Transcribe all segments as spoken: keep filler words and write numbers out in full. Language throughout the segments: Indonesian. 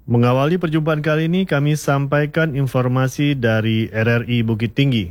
Mengawali perjumpaan kali ini, kami sampaikan informasi dari R R I Bukit Tinggi.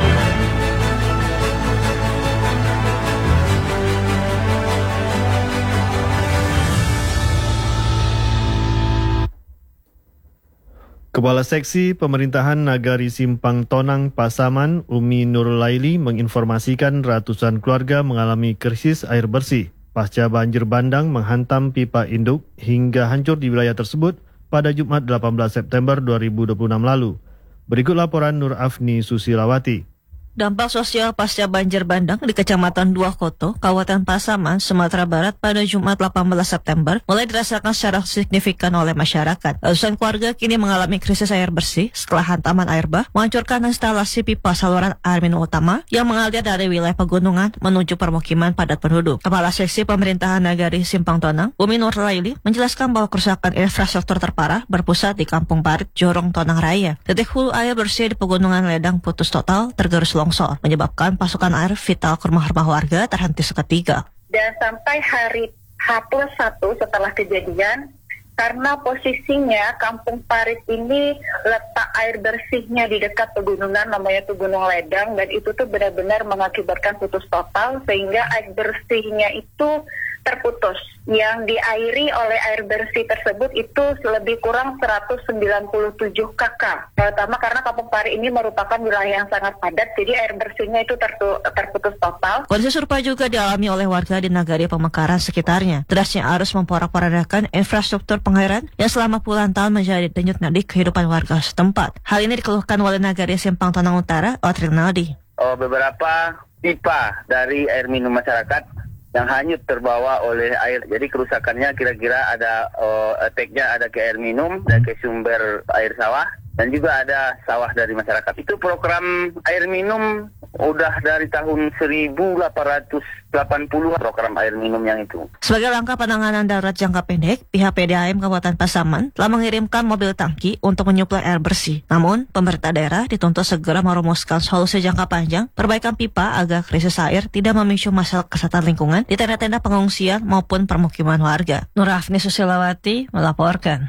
Kepala Seksi Pemerintahan Nagari Simpang Tonang Pasaman, Umi Nurlaili, menginformasikan ratusan keluarga mengalami krisis air bersih pasca banjir bandang menghantam pipa induk hingga hancur di wilayah tersebut pada Jumat delapan belas September dua ribu dua puluh enam lalu. Berikut laporan Nur Afni Susilawati. Dampak sosial pasca banjir bandang di Kecamatan Dua Koto, Kabupaten Pasaman, Sumatera Barat pada Jumat delapan belas September mulai dirasakan secara signifikan oleh masyarakat. Ratusan keluarga kini mengalami krisis air bersih setelah hantaman air bah menghancurkan instalasi pipa saluran air minum utama yang mengalir dari wilayah pegunungan menuju permukiman padat penduduk. Kepala Seksi Pemerintahan Nagari Simpang Tonang, Umi Nurlaili, menjelaskan bahwa kerusakan infrastruktur terparah berpusat di Kampung Parit, Jorong, Tonang Raya. Titik hulu air bersih di Pegunungan Ledang putus total, tergerus longsor, menyebabkan pasokan air vital ke rumah-rumah warga terhenti seketika. Dan sampai hari H plus satu setelah kejadian, karena posisinya Kampung Parit ini letak air bersihnya di dekat pegunungan namanya tuh Gunung Ledang, dan itu tuh benar-benar mengakibatkan putus total sehingga air bersihnya itu terputus. Yang diairi oleh air bersih tersebut itu lebih kurang seratus sembilan puluh tujuh kakak. Terutama karena Kampung Parit ini merupakan wilayah yang sangat padat, jadi air bersihnya itu tertu- terputus total. Kondisi serupa juga dialami oleh warga di Nagari Pemekaran sekitarnya. Derasnya arus memporak-porandakan infrastruktur pengairan yang selama puluhan tahun menjadi denyut nadi kehidupan warga setempat. Hal ini dikeluhkan oleh Nagari Simpang Tonang Utara, Otri Naldi. Oh, beberapa pipa dari air minum masyarakat yang hanyut terbawa oleh air. Jadi kerusakannya kira-kira ada uh, efeknya ada ke air minum dan ke sumber air sawah, dan juga ada sawah dari masyarakat. Itu program air minum udah dari tahun seribu delapan ratus delapan puluh program air minum yang itu. Sebagai langkah penanganan darurat jangka pendek, pihak P D A M Kabupaten Pasaman telah mengirimkan mobil tangki untuk menyuplai air bersih. Namun, pemerintah daerah dituntut segera merumuskan solusi jangka panjang, perbaikan pipa agar krisis air tidak memicu masalah kesehatan lingkungan di tenda-tenda pengungsian maupun permukiman warga. Nur Afni Susilawati melaporkan.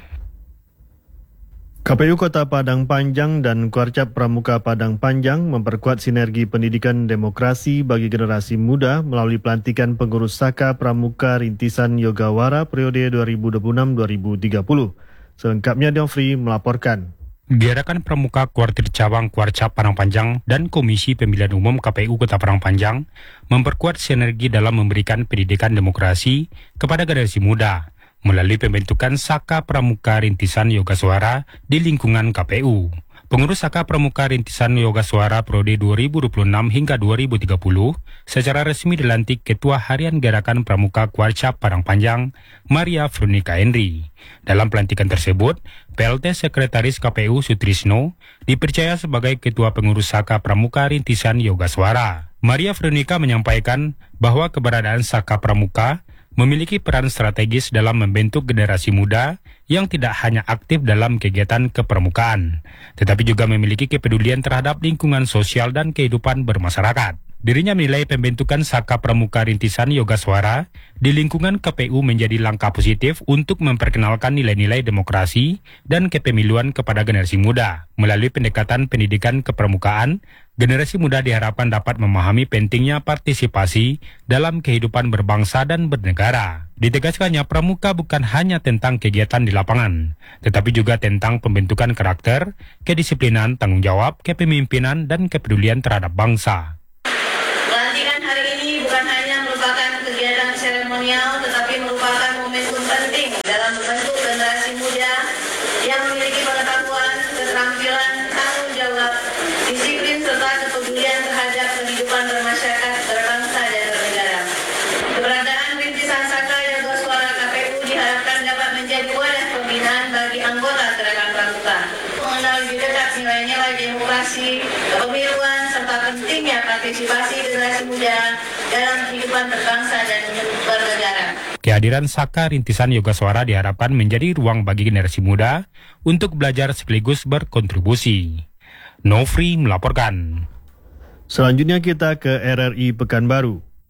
K P U Kota Padang Panjang dan Kuarcap Pramuka Padang Panjang memperkuat sinergi pendidikan demokrasi bagi generasi muda melalui pelantikan pengurus Saka Pramuka Rintisan Yogawara periode dua ribu dua puluh enam sampai dua ribu tiga puluh. Selengkapnya Diofri melaporkan. Gerakan Pramuka Kuartir Cabang Kuarcap Padang Panjang dan Komisi Pemilihan Umum K P U Kota Padang Panjang memperkuat sinergi dalam memberikan pendidikan demokrasi kepada generasi muda melalui pembentukan Saka Pramuka Rintisan Yogaswara di lingkungan K P U. Pengurus Saka Pramuka Rintisan Yogaswara periode dua ribu dua puluh enam hingga dua ribu tiga puluh secara resmi dilantik Ketua Harian Gerakan Pramuka Kuarcap Padang Panjang, Maria Veronica Henry. Dalam pelantikan tersebut, P L T Sekretaris K P U Sutrisno dipercaya sebagai Ketua Pengurus Saka Pramuka Rintisan Yogaswara. Maria Veronica menyampaikan bahwa keberadaan Saka Pramuka memiliki peran strategis dalam membentuk generasi muda yang tidak hanya aktif dalam kegiatan kepramukaan, tetapi juga memiliki kepedulian terhadap lingkungan sosial dan kehidupan bermasyarakat. Dirinya menilai pembentukan Saka Pramuka Rintisan Yogaswara di lingkungan K P U menjadi langkah positif untuk memperkenalkan nilai-nilai demokrasi dan kepemiluan kepada generasi muda. Melalui pendekatan pendidikan kepramukaan, generasi muda diharapkan dapat memahami pentingnya partisipasi dalam kehidupan berbangsa dan bernegara. Ditegaskannya, pramuka bukan hanya tentang kegiatan di lapangan, tetapi juga tentang pembentukan karakter, kedisiplinan, tanggung jawab, kepemimpinan, dan kepedulian terhadap bangsa. Pelantikan hari ini bukan hanya merupakan kegiatan seremonial, tetapi merupakan momentum penting dalam membentuk generasi muda yang memiliki pengetahuan, keterampilan, tanggung jawab, disiplin, serta kepedulian terhadap kehidupan bermasyarakat, berbangsa, dan bernegara. Keberadaan Rintisan Saka Yogaswara K P U diharapkan dapat menjadi wadah pembinaan bagi anggota gerakan pramuka, mengenal lebih dekat nilai-nilai demokrasi, kepemiluan, serta pentingnya partisipasi generasi muda dalam kehidupan berbangsa dan bernegara. Kehadiran Saka Rintisan Yogaswara diharapkan menjadi ruang bagi generasi muda untuk belajar sekaligus berkontribusi. Nofri melaporkan. Selanjutnya kita ke R R I Pekanbaru.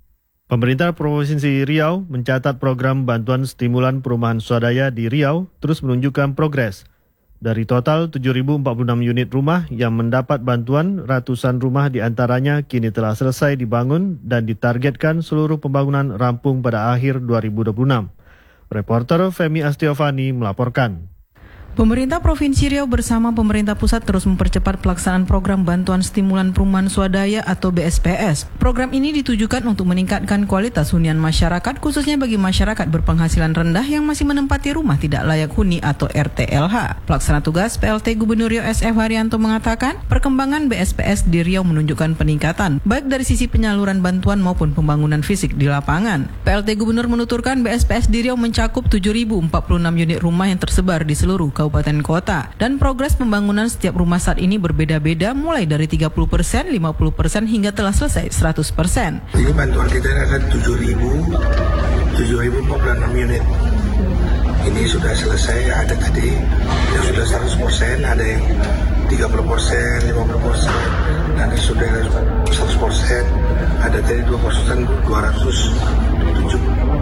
Pemerintah Provinsi Riau mencatat program bantuan stimulan perumahan swadaya di Riau terus menunjukkan progres. Dari total tujuh ribu empat puluh enam unit rumah yang mendapat bantuan, ratusan rumah di antaranya kini telah selesai dibangun dan ditargetkan seluruh pembangunan rampung pada akhir dua ribu dua puluh enam. Reporter Femi Astiovani melaporkan. Pemerintah Provinsi Riau bersama pemerintah pusat terus mempercepat pelaksanaan program bantuan stimulan perumahan swadaya atau B S P S. Program ini ditujukan untuk meningkatkan kualitas hunian masyarakat, khususnya bagi masyarakat berpenghasilan rendah yang masih menempati rumah tidak layak huni atau R T L H. Pelaksana tugas P L T Gubernur Riau S F Haryanto mengatakan, perkembangan B S P S di Riau menunjukkan peningkatan, baik dari sisi penyaluran bantuan maupun pembangunan fisik di lapangan. P L T Gubernur menuturkan B S P S di Riau mencakup tujuh ribu empat puluh enam unit rumah yang tersebar di seluruh kabupaten kota, dan progres pembangunan setiap rumah saat ini berbeda-beda, mulai dari tiga puluh persen, lima puluh persen hingga telah selesai seratus persen. Ini bantuan kita ada tujuh ribu empat puluh enam unit. Ini sudah selesai, ada tadi yang sudah seratus persen, ada yang tiga puluh persen, lima puluh persen, dan yang sudah seratus persen, ada tadi dua persen, dua ratus tujuh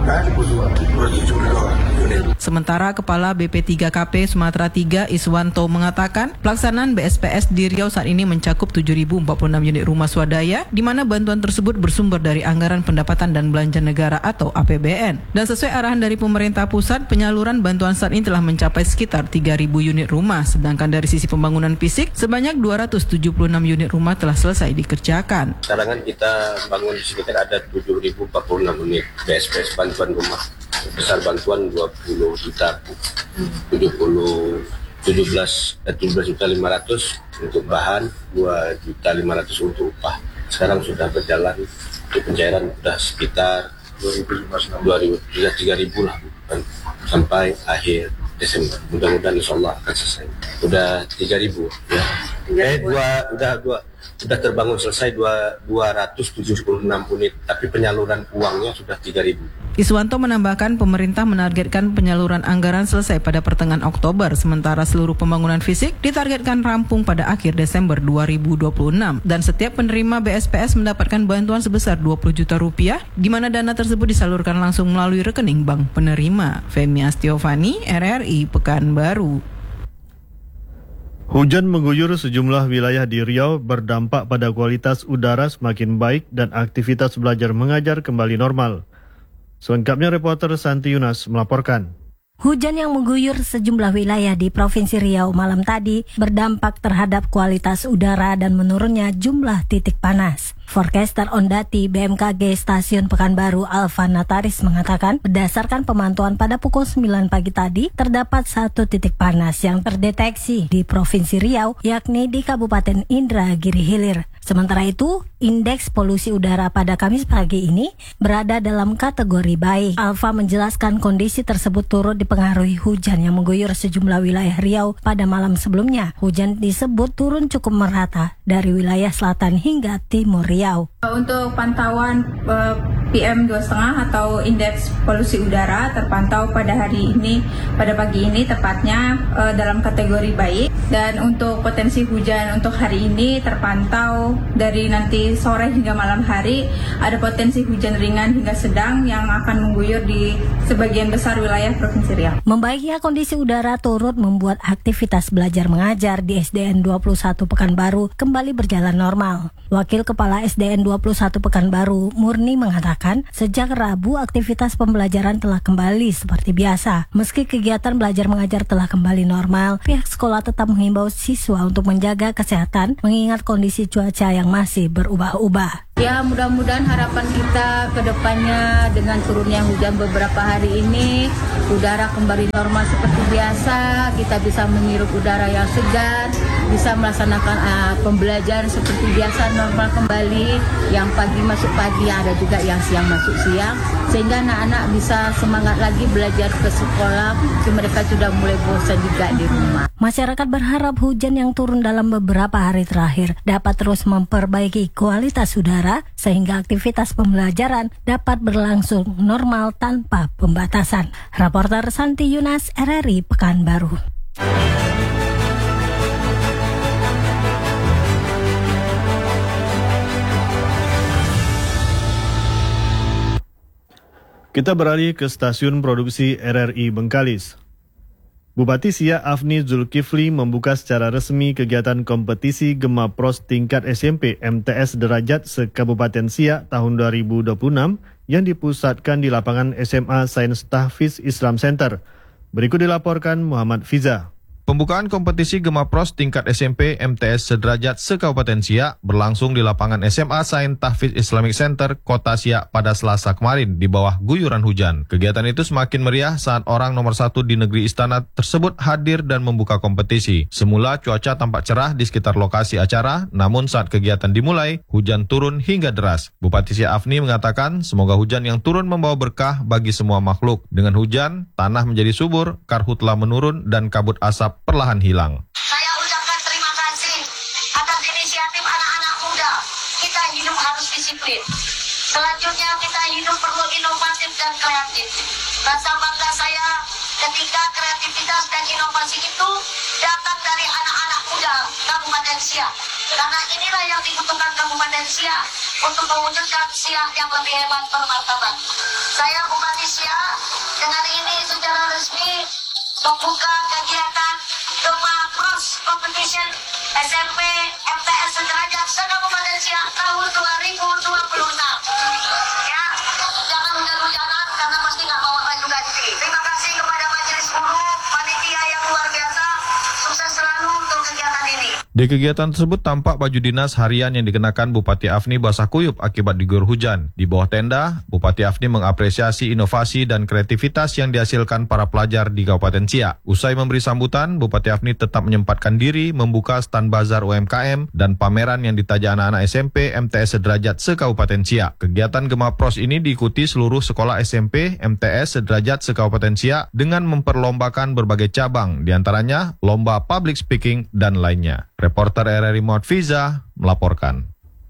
puluh dua unit. Sementara Kepala B P tiga K P Sumatera tiga Iswanto mengatakan, pelaksanaan B S P S di Riau saat ini mencakup tujuh ribu empat puluh enam unit rumah swadaya, di mana bantuan tersebut bersumber dari anggaran pendapatan dan belanja negara atau A P B N. Dan sesuai arahan dari pemerintah pusat, penyaluran bantuan saat ini telah mencapai sekitar tiga ribu unit rumah, sedangkan dari sisi pembangunan fisik, sebanyak dua ratus tujuh puluh enam unit rumah telah selesai dikerjakan. Sekarang kan kita bangun di sekitar ada tujuh ribu empat puluh enam unit B S P S bantuan rumah. Besar bantuan dua puluh juta, tujuh puluh, tujuh belas juta lima ratus untuk bahan, dua juta lima ratus untuk upah. Sekarang sudah berjalan, untuk pencairan sudah sekitar dua ribu, tiga ribu lah, sampai akhir Desember. Mudah-mudahan insya Allah akan selesai. Udah tiga ribu ya. Eh, dua, udah dua, sudah terbangun selesai dua ratus tujuh puluh enam unit, tapi penyaluran uangnya sudah tiga ribu. Iswanto menambahkan, pemerintah menargetkan penyaluran anggaran selesai pada pertengahan Oktober, sementara seluruh pembangunan fisik ditargetkan rampung pada akhir Desember dua ribu dua puluh enam, dan setiap penerima B S P S mendapatkan bantuan sebesar dua puluh juta rupiah, di mana dana tersebut disalurkan langsung melalui rekening bank penerima. Femi Astiovani, R R I Pekanbaru. Hujan mengguyur sejumlah wilayah di Riau berdampak pada kualitas udara semakin baik dan aktivitas belajar mengajar kembali normal. Selengkapnya reporter Santi Yunas melaporkan. Hujan yang mengguyur sejumlah wilayah di Provinsi Riau malam tadi berdampak terhadap kualitas udara dan menurunnya jumlah titik panas. Forecaster Ondati B M K G Stasiun Pekanbaru Alfa Nataris mengatakan, berdasarkan pemantauan pada pukul sembilan pagi tadi, terdapat satu titik panas yang terdeteksi di Provinsi Riau, yakni di Kabupaten Indragiri Hilir. Sementara itu, indeks polusi udara pada Kamis pagi ini berada dalam kategori baik. Alfa menjelaskan kondisi tersebut turut dipengaruhi hujan yang mengguyur sejumlah wilayah Riau pada malam sebelumnya. Hujan disebut turun cukup merata dari wilayah selatan hingga timur Riau. Untuk pantauan uh, P M dua koma lima atau indeks polusi udara terpantau pada hari ini, pada pagi ini tepatnya uh, dalam kategori baik, dan untuk potensi hujan untuk hari ini terpantau dari nanti sore hingga malam hari ada potensi hujan ringan hingga sedang yang akan mengguyur di sebagian besar wilayah Provinsi Riau. Membaiknya kondisi udara turut membuat aktivitas belajar mengajar di S D N dua puluh satu Pekanbaru kembali berjalan normal. Wakil Kepala S D N dua puluh satu Pekanbaru, Murni, mengatakan sejak Rabu aktivitas pembelajaran telah kembali seperti biasa. Meski kegiatan belajar mengajar telah kembali normal, pihak sekolah tetap menghimbau siswa untuk menjaga kesehatan mengingat kondisi cuaca yang masih berubah-ubah. Ya, mudah-mudahan harapan kita ke depannya dengan turunnya hujan beberapa hari ini, udara kembali normal seperti biasa, kita bisa menghirup udara yang segar, bisa melaksanakan uh, pembelajaran seperti biasa normal kembali, yang pagi masuk pagi, ada juga yang siang masuk siang, sehingga anak-anak bisa semangat lagi belajar ke sekolah, mereka sudah mulai bosan juga di rumah. Masyarakat berharap hujan yang turun dalam beberapa hari terakhir dapat terus memperbaiki kualitas udara sehingga aktivitas pembelajaran dapat berlangsung normal tanpa pembatasan. Reporter Santi Yunas, R R I Pekanbaru. Kita beralih ke stasiun produksi R R I Bengkalis. Bupati Siak Afni Zulkifli membuka secara resmi kegiatan kompetisi Gema Pros tingkat S M P M T S derajat se-Kabupaten Siak tahun dua ribu dua puluh enam yang dipusatkan di lapangan S M A Sains Tahfiz Islam Center. Berikut dilaporkan Muhammad Fiza. Pembukaan kompetisi Gema Pros tingkat S M P M T S sederajat se-Kabupaten Siak berlangsung di lapangan S M A Sains Tahfiz Islamic Center, Kota Siak pada Selasa kemarin di bawah guyuran hujan. Kegiatan itu semakin meriah saat orang nomor satu di negeri istana tersebut hadir dan membuka kompetisi. Semula cuaca tampak cerah di sekitar lokasi acara, namun saat kegiatan dimulai, hujan turun hingga deras. Bupati Siak Afni mengatakan semoga hujan yang turun membawa berkah bagi semua makhluk. Dengan hujan, tanah menjadi subur, karhutla menurun dan kabut asap perlahan hilang. Saya ucapkan terima kasih atas inisiatif anak-anak muda. Kita hidup harus disiplin. Selanjutnya kita hidup perlu inovatif dan kreatif. Rasa bangga saya ketika kreativitas dan inovasi itu datang dari anak-anak muda Kabupaten Siak. Karena inilah yang dibutuhkan Kabupaten Siak untuk mewujudkan Siak yang lebih hebat bermartabat. Saya Bupati Siak dengan ini secara resmi membuka kegiatan Gema Pros Competition S M P M T S sederajat se-Kabupaten Siak tahun dua ribu dua puluh enam. Ya, jangan hujan-hujanan karena pasti nggak bawa baju ganti. Terima kasih kepada majelis guru, panitia yang luar biasa. Sukses selalu untuk kegiatan ini. Di kegiatan tersebut tampak baju dinas harian yang dikenakan Bupati Afni basah kuyup akibat diguyur hujan. Di bawah tenda, Bupati Afni mengapresiasi inovasi dan kreativitas yang dihasilkan para pelajar di Kabupaten Siak. Usai memberi sambutan, Bupati Afni tetap menyempatkan diri membuka stand bazar U M K M dan pameran yang ditaja anak-anak S M P M T S sederajat se-Kabupaten Siak. Kegiatan Gema Pros ini diikuti seluruh sekolah S M P M T S sederajat se-Kabupaten Siak dengan memperlombakan berbagai cabang, diantaranya lomba public speaking dan lainnya. Reporter R R I Muhammad Fiza melaporkan.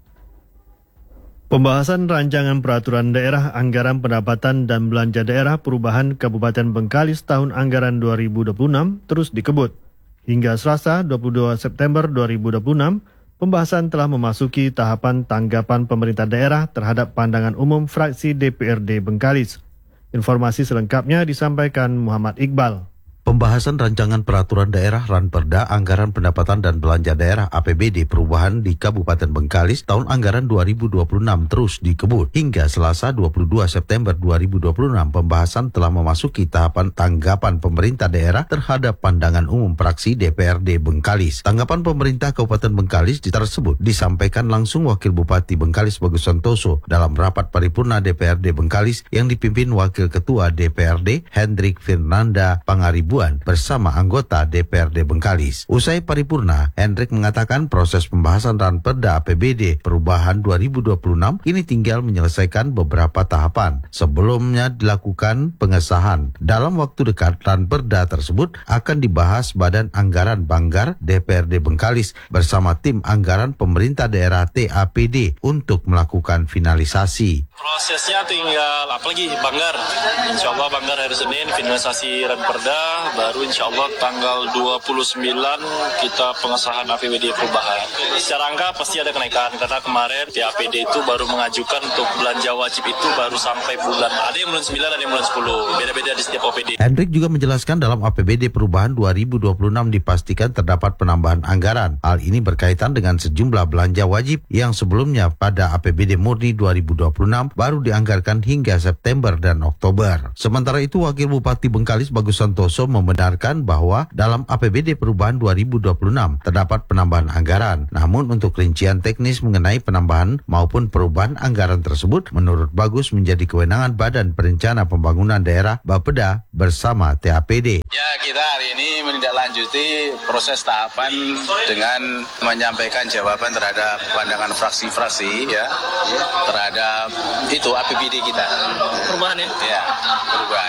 Pembahasan rancangan peraturan daerah anggaran pendapatan dan belanja daerah perubahan Kabupaten Bengkalis tahun anggaran dua ribu dua puluh enam terus dikebut. Hingga Selasa dua puluh dua September dua ribu dua puluh enam, pembahasan telah memasuki tahapan tanggapan pemerintah daerah terhadap pandangan umum fraksi D P R D Bengkalis. Informasi selengkapnya disampaikan Muhammad Iqbal. Pembahasan rancangan peraturan daerah Ranperda Anggaran Pendapatan dan Belanja Daerah A P B D Perubahan di Kabupaten Bengkalis tahun anggaran dua ribu dua puluh enam terus dikebut. Hingga Selasa dua puluh dua September dua ribu dua puluh enam, pembahasan telah memasuki tahapan tanggapan pemerintah daerah terhadap pandangan umum fraksi D P R D Bengkalis. Tanggapan pemerintah Kabupaten Bengkalis tersebut disampaikan langsung Wakil Bupati Bengkalis Bagus Santoso dalam rapat paripurna D P R D Bengkalis yang dipimpin Wakil Ketua D P R D Hendrik Fernanda Pangaribuan bersama anggota D P R D Bengkalis. Usai paripurna, Hendrik mengatakan proses pembahasan Ranperda A P B D Perubahan dua ribu dua puluh enam ini tinggal menyelesaikan beberapa tahapan. Sebelumnya dilakukan pengesahan. Dalam waktu dekat, Ranperda tersebut akan dibahas Badan Anggaran Banggar D P R D Bengkalis bersama tim anggaran pemerintah daerah T A P D untuk melakukan finalisasi. Prosesnya tinggal apalagi Banggar. Insya Allah Banggar hari Senin finalisasi Ranperda. Baru insya Allah tanggal dua puluh sembilan kita pengesahan A P B D perubahan. Secara angka pasti ada kenaikan karena kemarin T A P D itu baru mengajukan untuk belanja wajib itu baru sampai bulan, ada yang bulan sembilan, ada yang bulan sepuluh, beda-beda di setiap O P D. Hendrik juga menjelaskan dalam A P B D perubahan dua ribu dua puluh enam dipastikan terdapat penambahan anggaran. Hal ini berkaitan dengan sejumlah belanja wajib yang sebelumnya pada A P B D murni dua ribu dua puluh enam baru dianggarkan hingga September dan Oktober. Sementara itu Wakil Bupati Bengkalis Bagus Santoso membenarkan bahwa dalam A P B D perubahan dua ribu dua puluh enam terdapat penambahan anggaran. Namun untuk rincian teknis mengenai penambahan maupun perubahan anggaran tersebut menurut Bagus menjadi kewenangan Badan Perencana Pembangunan Daerah Bapeda bersama T A P D. Ya, kita hari ini menindaklanjuti proses tahapan dengan menyampaikan jawaban terhadap pandangan fraksi-fraksi ya terhadap itu A P B D kita. Perubahan ya? Ya, perubahan.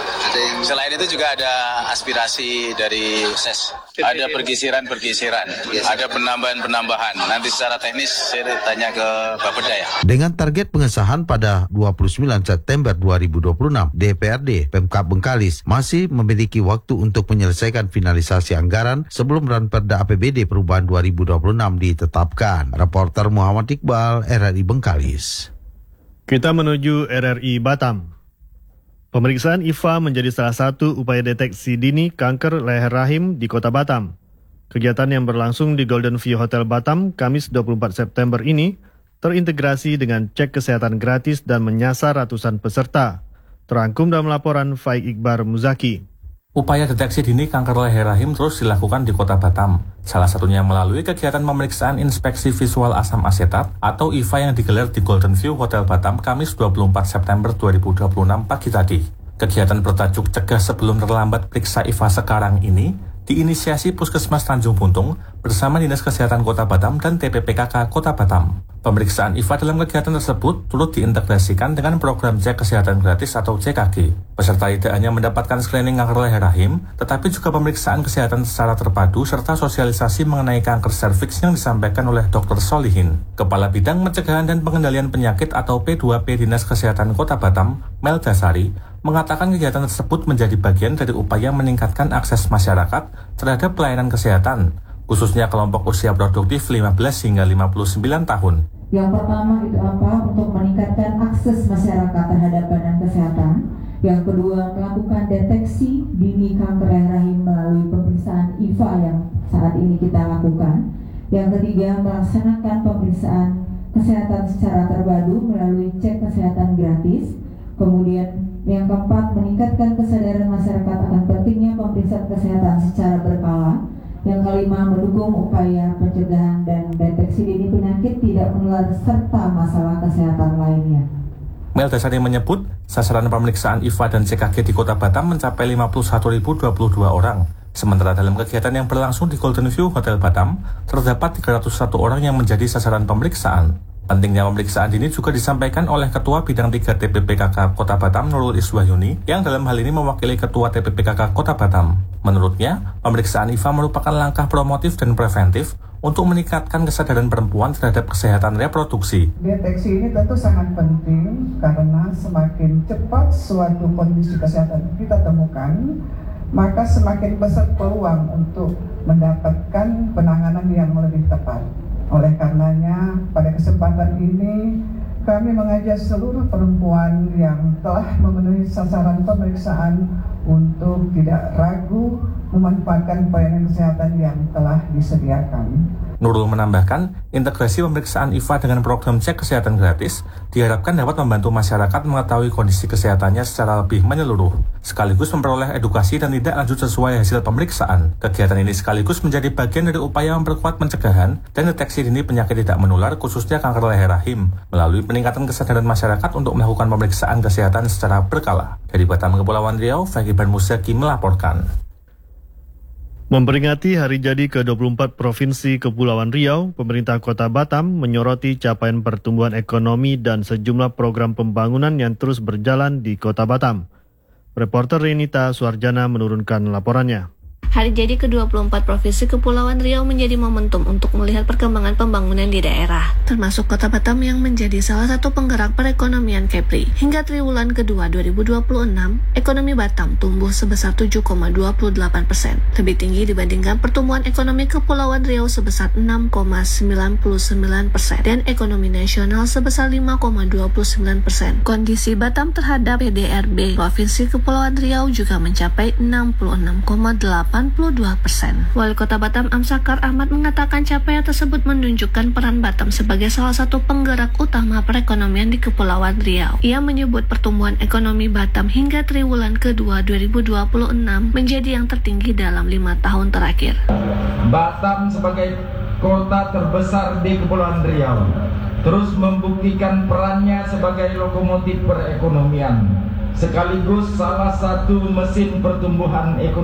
Selain itu juga ada aspirasi dari S E S. Ada pergeseran-pergeseran, ada penambahan-penambahan. Nanti secara teknis saya tanya ke Bapeda ya. Dengan target pengesahan pada dua puluh sembilan September dua ribu dua puluh enam, D P R D Pemkab Bengkalis masih memiliki waktu untuk menyelesaikan finalisasi anggaran sebelum Ranperda A P B D Perubahan dua ribu dua puluh enam ditetapkan. Reporter Muhammad Iqbal, R R I Bengkalis. Kita menuju R R I Batam. Pemeriksaan I F A menjadi salah satu upaya deteksi dini kanker leher rahim di Kota Batam. Kegiatan yang berlangsung di Golden View Hotel Batam, Kamis dua puluh empat September ini, terintegrasi dengan cek kesehatan gratis dan menyasar ratusan peserta. Terangkum dalam laporan Faik Iqbar Muzaki. Upaya deteksi dini kanker leher rahim terus dilakukan di Kota Batam. Salah satunya melalui kegiatan pemeriksaan inspeksi visual asam asetat atau I V A yang digelar di Golden View Hotel Batam Kamis dua puluh empat September dua ribu dua puluh enam pagi tadi. Kegiatan bertajuk Cegah Sebelum Terlambat Periksa I V A Sekarang ini diinisiasi Puskesmas Tanjung Buntung bersama Dinas Kesehatan Kota Batam dan T P P K K Kota Batam. Pemeriksaan I V A dalam kegiatan tersebut turut diintegrasikan dengan program cek kesehatan gratis atau C K G. Peserta tidak hanya mendapatkan screening kanker leher rahim, tetapi juga pemeriksaan kesehatan secara terpadu serta sosialisasi mengenai kanker serviks yang disampaikan oleh Dokter Solihin. Kepala Bidang Pencegahan dan Pengendalian Penyakit atau P dua P Dinas Kesehatan Kota Batam, Mel Dasari, mengatakan kegiatan tersebut menjadi bagian dari upaya meningkatkan akses masyarakat terhadap pelayanan kesehatan, khususnya kelompok usia produktif lima belas hingga lima puluh sembilan tahun. Yang pertama itu apa? Untuk meningkatkan akses masyarakat terhadap pelayanan kesehatan. Yang kedua, melakukan deteksi dini kanker leher rahim melalui pemeriksaan I V A yang saat ini kita lakukan. Yang ketiga, melaksanakan pemeriksaan kesehatan secara terpadu melalui cek kesehatan gratis. Kemudian yang keempat, meningkatkan kesadaran masyarakat akan pentingnya pemeriksaan kesehatan secara berkala. Yang kelima, mendukung upaya pencegahan dan deteksi dini penyakit tidak menular serta masalah kesehatan lainnya. Mel Dasari menyebut, sasaran pemeriksaan I V A dan C K G di Kota Batam mencapai lima puluh satu ribu dua puluh dua orang. Sementara dalam kegiatan yang berlangsung di Golden View Hotel Batam, terdapat tiga ratus satu orang yang menjadi sasaran pemeriksaan. Pentingnya pemeriksaan dini juga disampaikan oleh Ketua Bidang tiga T P P K K Kota Batam Nurul Iswahyuni yang dalam hal ini mewakili Ketua T P P K K Kota Batam. Menurutnya, pemeriksaan I V A merupakan langkah promotif dan preventif untuk meningkatkan kesadaran perempuan terhadap kesehatan reproduksi. Deteksi ini tentu sangat penting karena semakin cepat suatu kondisi kesehatan kita temukan, maka semakin besar peluang untuk mendapatkan penanganan yang lebih tepat. Oleh karenanya, pada kesempatan ini, kami mengajak seluruh perempuan yang telah memenuhi sasaran pemeriksaan untuk tidak ragu memanfaatkan pelayanan kesehatan yang telah disediakan. Nurul menambahkan, integrasi pemeriksaan I V A dengan program cek kesehatan gratis diharapkan dapat membantu masyarakat mengetahui kondisi kesehatannya secara lebih menyeluruh, sekaligus memperoleh edukasi dan tidak lanjut sesuai hasil pemeriksaan. Kegiatan ini sekaligus menjadi bagian dari upaya memperkuat pencegahan dan deteksi dini penyakit tidak menular, khususnya kanker leher rahim, melalui peningkatan kesadaran masyarakat untuk melakukan pemeriksaan kesehatan secara berkala. Dari Batam, Kepulauan Riau, Faik Iqbar Muzaki melaporkan. Memperingati hari jadi ke dua puluh empat Provinsi Kepulauan Riau, pemerintah Kota Batam menyoroti capaian pertumbuhan ekonomi dan sejumlah program pembangunan yang terus berjalan di Kota Batam. Reporter Renita Suarjana menurunkan laporannya. Hari jadi ke dua puluh empat Provinsi Kepulauan Riau menjadi momentum untuk melihat perkembangan pembangunan di daerah, termasuk Kota Batam yang menjadi salah satu penggerak perekonomian Kepri. Hingga triwulan kedua dua ribu dua puluh enam, ekonomi Batam tumbuh sebesar tujuh koma dua delapan persen, lebih tinggi dibandingkan pertumbuhan ekonomi Kepulauan Riau sebesar enam koma sembilan sembilan persen dan ekonomi nasional sebesar lima koma dua sembilan persen. Kondisi Batam terhadap P D R B Provinsi Kepulauan Riau juga mencapai enam puluh enam koma delapan dua persen. Wali Kota Batam Amsakar Ahmad mengatakan capaian tersebut menunjukkan peran Batam sebagai salah satu penggerak utama perekonomian di Kepulauan Riau. Ia menyebut pertumbuhan ekonomi Batam hingga triwulan kedua dua ribu dua puluh enam menjadi yang tertinggi dalam lima tahun terakhir. Batam sebagai kota terbesar di Kepulauan Riau terus membuktikan perannya sebagai lokomotif perekonomian, sekaligus salah satu mesin pertumbuhan ekonomi